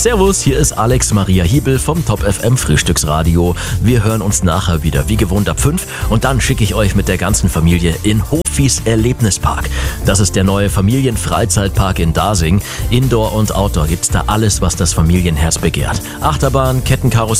Servus, hier ist Alex Maria Hiebel vom Top FM Frühstücksradio. Wir hören uns nachher wieder, wie gewohnt ab 5 und dann schicke ich euch mit der ganzen Familie in Hofis Erlebnispark. Das ist der neue Familienfreizeitpark in Dasing. Indoor und Outdoor gibt's da alles, was das Familienherz begehrt. Achterbahn, Kettenkarussell,